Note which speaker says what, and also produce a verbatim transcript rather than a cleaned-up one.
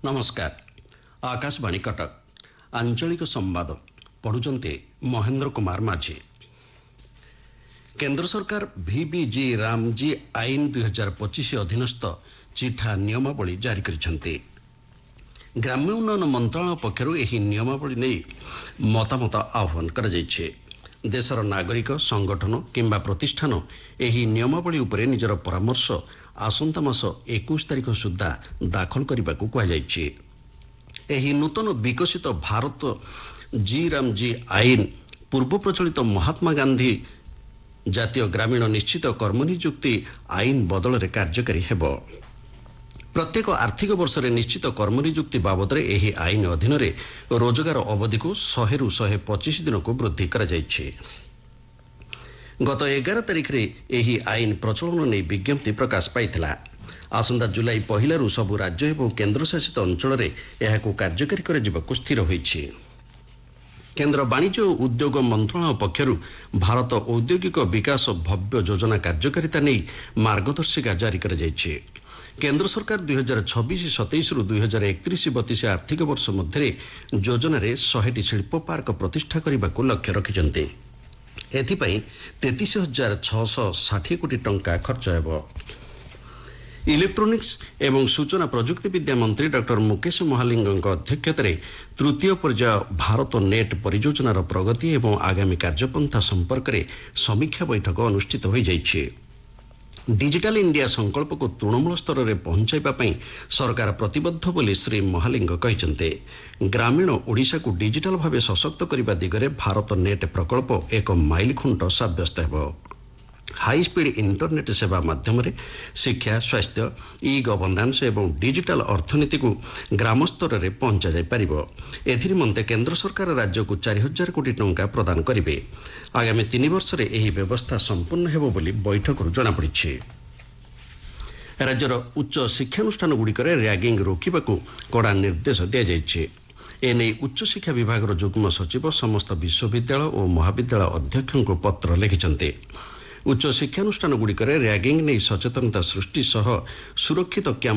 Speaker 1: नमस्कार। आकाशवाणी कटक आंचलिक संवाद पढ़ुचंते महेंद्र कुमार माझी। केंद्र सरकार भिबिजी रामजी आईन दुई हजार पचिश अधीनस्थ चिठा नियमावली जारी करिसेंते। ग्राम्य उन्नयन मंत्रालय पक्षरु एही नियमावली नै मतामत आह्वान करा जायछे। देशर नागरिक संगठन किंबा प्रतिष्ठान एही नियमावली उपरे निजर परामर्श आसंता मास इक्कीस तारिख सुद्धा दाखल करने को कहुଯାଇଛି। एही नूतन विकसित भारत जी रामजी आईन पूर्व प्रचलित महात्मा गांधी जातीय ग्रामीण निश्चित कर्मनियुक्ति आईन बदल में कार्यकारी हेब। प्रत्येक आर्थिक वर्ष में निश्चित कर्मनियुक्ति बाबद एही आईन अधीन रोजगार अवधि को शहे रु शहे पचिश दिन को वृद्धि करा जायछि। गत एगार तारिख रे एही आईन प्रचलन नहीं विज्ञप्ति प्रकाश पाइथिला। आसंता जुलाई पहला रु सबु राज्य एवं केन्द्रशासित अंचल में यह कार्यकारी कर स्थिर होइछि। केंद्र वाणिज्य और उद्योग मंत्रालय पक्षरु भारत औद्योगिक विकास भव्य योजना कार्यकारिता नहीं मार्गदर्शिका जारी कर जायछि। केंद्र सरकार दुई हजार छब्बीस सतैश रु दुई हजार एकतीस बतीस आर्थिक वर्ष मध्य योजन शहे शिल्प पार्क प्रतिष्ठा करने को लक्ष्य रखिछन्ते। एथिपाई तैंतीस हजार छःश षाठी कोटी टंका खर्च हेब। इलेक्ट्रोनिक्स एवं सूचना प्रजुक्ति विद्या मंत्री डॉक्टर मुकेश महालिंग अध्यक्षतार तृतीय पर्याय भारत नेट परियोजनार प्रगति एवं आगामी कार्यपंथा संपर्क में समीक्षा बैठक अनुष्ठित हो जाइए। डिजिटल इंडिया संकल्प को तृणमूल स्तर में पहुंचाइबा सरकार प्रतिबद्ध बोली श्री महालिंग कहते। ग्रामीण ओडिशा को डिजिटल भाव सशक्त करने दिगरे भारत नेट प्रकल्प एक माइल खुंट सब्यस्त हो। हाई स्पीड इंटरनेट सेवा माध्यम शिक्षा स्वास्थ्य ई गवर्नांस एवं डिजिटल अर्थनीति को ग्राम स्तर में पहुंचा जाय परिबो। एथिनिमंते केंद्र सरकार राज्य को चार हजार कोटी टंका प्रदान करिवे। आगामी तीन वर्ष में यह व्यवस्था संपूर्ण हेबो बोली बैठक जना पड़ी। राज्यर उच्च शिक्षानुष्ठान गुड़िक रैगिंग रोकने कड़ा निर्देश दि जाइए। एने उच्च शिक्षा विभाग जुग्म सचिव समस्त विश्वविद्यालय और महाविद्यालय अध्यक्षों को पत्र लिखिछन्ते। उच्च शिक्षानुष्ठान गुड़िक रैगिंग नहीं सचेतनता सृष्टि सह सुरक्षित